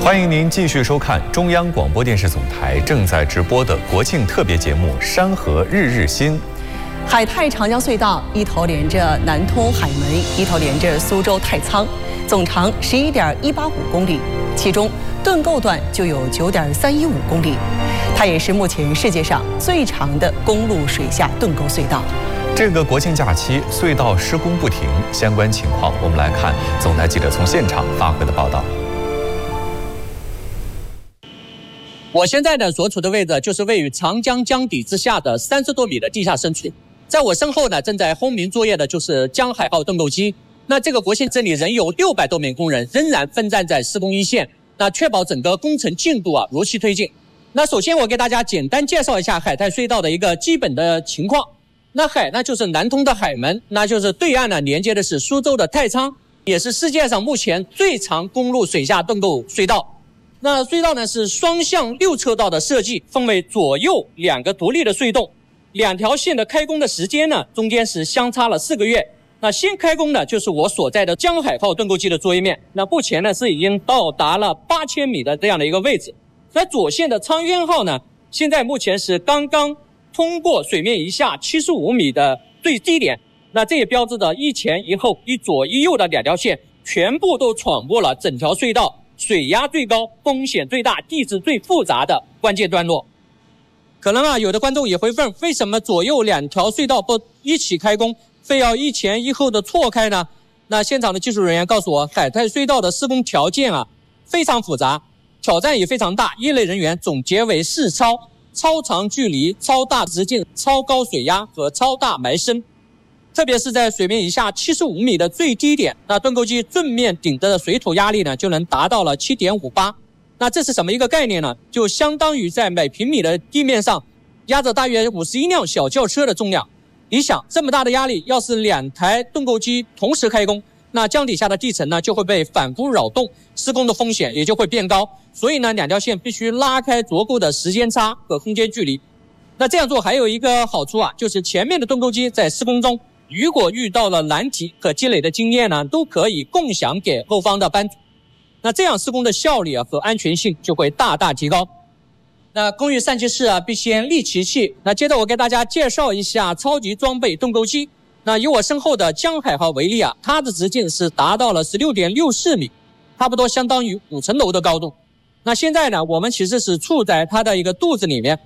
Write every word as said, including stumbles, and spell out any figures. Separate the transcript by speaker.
Speaker 1: 欢迎您继续收看中央广播电视总台正在直播的国庆特别节目《山河日日新》。
Speaker 2: 海泰长江隧道一头连着南通海门，一头连着苏州太仓，总长十一点一八五公里，其中盾构段就有九点三一五公里。它也是目前世界上最长的公路水下盾构隧道。
Speaker 1: 这个国庆假期，隧道施工不停，相关情况我们来看总台记者从现场发回的报道。
Speaker 3: 我现在呢所处的位置就是位于长江江底之下的三十多米的地下深处，在我身后呢正在轰鸣作业的就是江海号盾构机。那这个国庆这里仍有六百多名工人仍然奋战在施工一线，那确保整个工程进度啊如期推进。那首先我给大家简单介绍一下海泰隧道的一个基本的情况。那海呢就是南通的海门，那就是对岸呢连接的是苏州的太仓，也是世界上目前最长公路水下盾构隧道。那隧道呢是双向六车道的设计，分为左右两个独立的隧洞，两条线的开工的时间呢中间是相差了四个月。那先开工呢就是我所在的江海号盾构机的作业面，那目前呢是已经到达了八千米的这样的一个位置。那左线的苍渊号呢现在目前是刚刚通过水面以下七十五米的最低点，那这也标志着一前一后一左一右的两条线全部都闯过了整条隧道水压最高、风险最大、地质最复杂的关键段落。可能啊，有的观众也会问，为什么左右两条隧道不一起开工，非要一前一后的错开呢？那现场的技术人员告诉我，海泰隧道的施工条件啊非常复杂，挑战也非常大。业内人员总结为四超：超长距离、超大直径、超高水压和超大埋深。特别是在水面以下七十五米的最低点，那盾构机正面顶着的水土压力呢就能达到了 七点五八。 那这是什么一个概念呢？就相当于在每平米的地面上压着大约五十一辆小轿车的重量。你想这么大的压力，要是两台盾构机同时开工，那江底下的地层呢就会被反复扰动，施工的风险也就会变高。所以呢两条线必须拉开足够的时间差和空间距离。那这样做还有一个好处啊，就是前面的盾构机在施工中如果遇到了难题和积累的经验呢，都可以共享给后方的班组。那这样施工的效率啊和安全性就会大大提高。那工欲善其事啊，必先利其器。那接着我给大家介绍一下超级装备盾构机。那以我身后的江海号为例啊，它的直径是达到了 十六点六四米，差不多相当于五层楼的高度。那现在呢，我们其实是处在它的一个肚子里面。